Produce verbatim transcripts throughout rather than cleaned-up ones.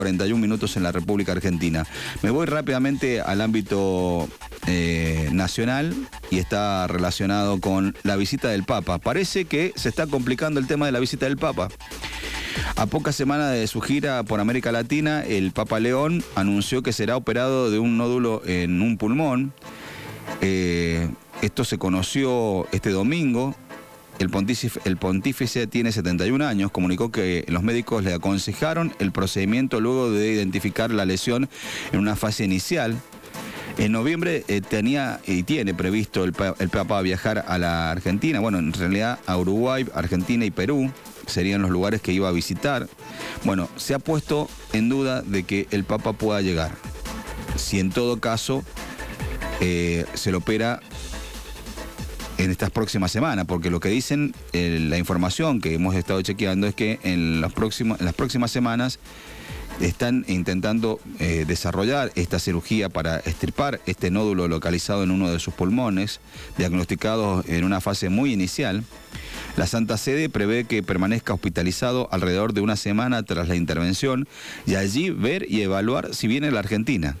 cuarenta y un minutos en la República Argentina. Me voy rápidamente al ámbito eh, nacional y está relacionado con la visita del Papa. Parece que se está complicando el tema de la visita del Papa. A pocas semanas de su gira por América Latina, el Papa León anunció que será operado de un nódulo en un pulmón. Eh, esto se conoció este domingo. El pontífice, el pontífice tiene setenta y un años, comunicó que los médicos le aconsejaron el procedimiento luego de identificar la lesión en una fase inicial. En noviembre eh, tenía y tiene previsto el, el Papa viajar a la Argentina, bueno, en realidad a Uruguay, Argentina y Perú, serían los lugares que iba a visitar. Bueno, se ha puesto en duda de que el Papa pueda llegar. Si en todo caso eh, se lo opera en estas próximas semanas, porque lo que dicen, eh, la información que hemos estado chequeando es que en, los próximos, en las próximas semanas están intentando eh, desarrollar esta cirugía para extirpar este nódulo localizado en uno de sus pulmones, diagnosticado en una fase muy inicial. La Santa Sede prevé que permanezca hospitalizado alrededor de una semana tras la intervención y allí ver y evaluar si viene a la Argentina.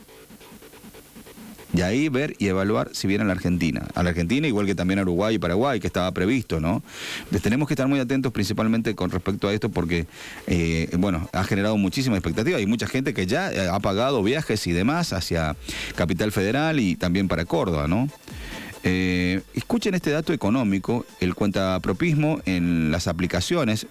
Y ahí ver y evaluar si viene a la Argentina. A la Argentina, igual que también a Uruguay y Paraguay, que estaba previsto, ¿no? Entonces, tenemos que estar muy atentos principalmente con respecto a esto porque, eh, bueno, ha generado muchísima expectativa. Hay mucha gente que ya ha pagado viajes y demás hacia Capital Federal y también para Córdoba, ¿no? Eh, escuchen este dato económico. El cuentapropismo en las aplicaciones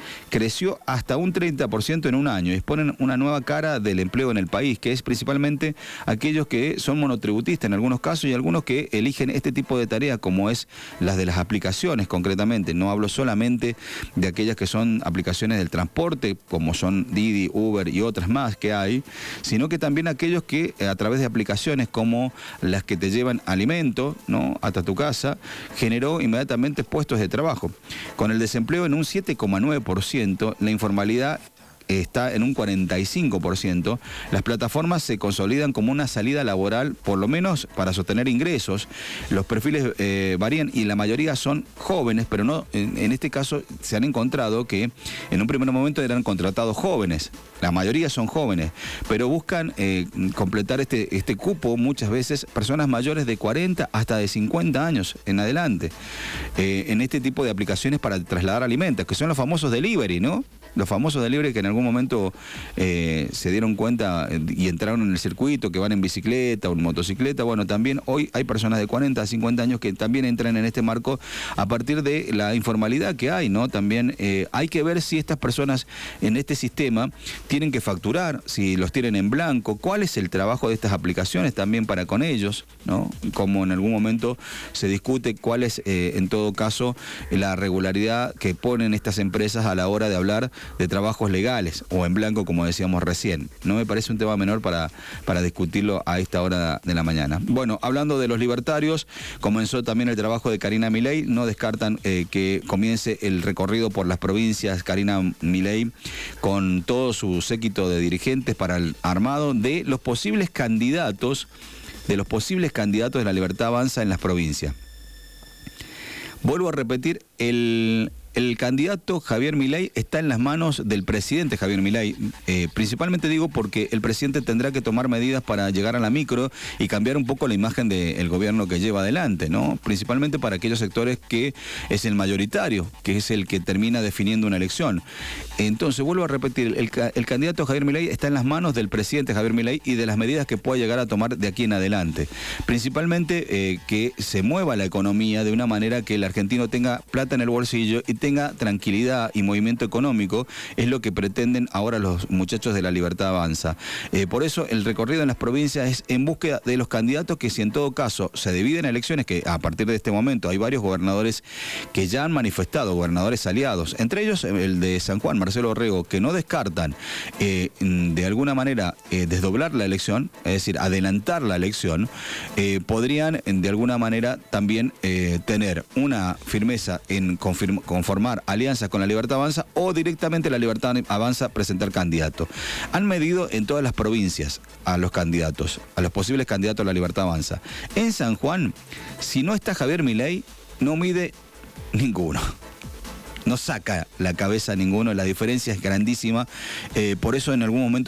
creció hasta un treinta por ciento en un año y exponen una nueva cara del empleo en el país, que es principalmente aquellos que son monotributistas en algunos casos y algunos que eligen este tipo de tareas como es las de las aplicaciones concretamente. No hablo solamente de aquellas que son aplicaciones del transporte como son Didi, Uber y otras más que hay, sino que también aquellos que a través de aplicaciones como las que te llevan alimento, ¿no?, hasta tu casa, generó inmediatamente puestos de trabajo. Con el desempleo en un siete coma nueve por ciento, la informalidad está en un cuarenta y cinco por ciento. Las plataformas se consolidan como una salida laboral, por lo menos para sostener ingresos. Los perfiles eh, varían y la mayoría son jóvenes, pero no, en, en este caso se han encontrado que en un primer momento eran contratados jóvenes. La mayoría son jóvenes, pero buscan eh, completar este, este cupo muchas veces personas mayores de cuarenta hasta de cincuenta años en adelante. Eh, en este tipo de aplicaciones para trasladar alimentos, que son los famosos delivery, ¿no? Los famosos delivery que en algún momento eh, se dieron cuenta y entraron en el circuito, que van en bicicleta o en motocicleta. Bueno, también hoy hay personas de cuarenta a cincuenta años que también entran en este marco a partir de la informalidad que hay, ¿no? También eh, hay que ver si estas personas en este sistema tienen que facturar, si los tienen en blanco, cuál es el trabajo de estas aplicaciones también para con ellos, ¿no? Como en algún momento se discute cuál es eh, en todo caso la regularidad que ponen estas empresas a la hora de hablar de trabajos legales o en blanco, como decíamos recién. No me parece un tema menor para, para discutirlo a esta hora de la mañana. Bueno, hablando de los libertarios, comenzó también el trabajo de Karina Milei. No descartan eh, que comience el recorrido por las provincias Karina Milei con todo su séquito de dirigentes para el armado de los posibles candidatos, de los posibles candidatos de la Libertad Avanza en las provincias. Vuelvo a repetir, el... El candidato Javier Milei está en las manos del presidente Javier Milei. Eh, principalmente digo porque el presidente tendrá que tomar medidas para llegar a la micro y cambiar un poco la imagen del gobierno que lleva adelante, ¿no? Principalmente para aquellos sectores que es el mayoritario, que es el que termina definiendo una elección. Entonces, vuelvo a repetir, el, el candidato Javier Milei está en las manos del presidente Javier Milei y de las medidas que pueda llegar a tomar de aquí en adelante. Principalmente eh, que se mueva la economía de una manera que el argentino tenga plata en el bolsillo y tenga tranquilidad y movimiento económico, es lo que pretenden ahora los muchachos de la Libertad Avanza. Eh, por eso el recorrido en las provincias es en búsqueda de los candidatos que, si en todo caso se dividen elecciones, que a partir de este momento hay varios gobernadores que ya han manifestado, gobernadores aliados, entre ellos el de San Juan, Marcelo Orrego, que no descartan eh, de alguna manera eh, desdoblar la elección, es decir, adelantar la elección, eh, podrían de alguna manera también eh, tener una firmeza en confirm- conformar alianzas con la Libertad Avanza o directamente la Libertad Avanza presentar candidatos. Han medido en todas las provincias a los candidatos, a los posibles candidatos a la Libertad Avanza. En San Juan, si no está Javier Milei, no mide ninguno. no saca la cabeza a ninguno, la diferencia es grandísima, eh, por eso en algún momento